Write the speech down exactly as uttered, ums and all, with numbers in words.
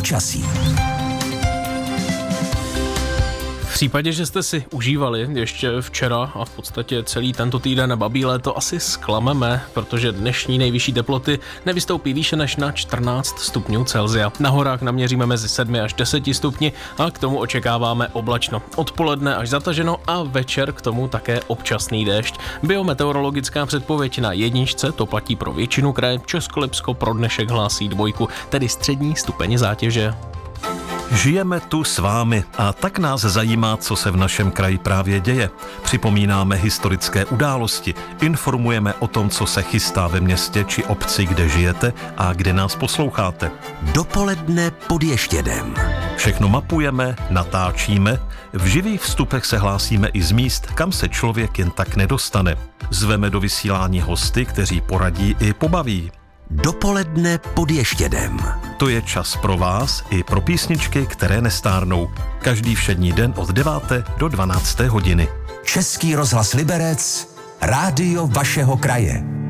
počasí. V případě, že jste si užívali ještě včera a v podstatě celý tento týden babí léto, asi zklameme, protože dnešní nejvyšší teploty nevystoupí výše než na čtrnáct stupňů Celsia. Na horách naměříme mezi sedmi až deseti stupni a k tomu očekáváme oblačno. Odpoledne až zataženo a večer k tomu také občasný déšť. Biometeorologická předpověď na jedničce, to platí pro většinu kraje, Českolipsko pro dnešek hlásí dvojku, tedy střední stupeň zátěže. Žijeme tu s vámi a tak nás zajímá, co se v našem kraji právě děje. Připomínáme historické události, informujeme o tom, co se chystá ve městě či obci, kde žijete a kde nás posloucháte. Dopoledne pod Ještědem. Všechno mapujeme, natáčíme, v živých vstupech se hlásíme i z míst, kam se člověk jen tak nedostane. Zveme do vysílání hosty, kteří poradí i pobaví. Dopoledne pod Ještědem. To je čas pro vás i pro písničky, které nestárnou. Každý všední den od deváté do dvanácté hodiny. Český rozhlas Liberec, rádio vašeho kraje.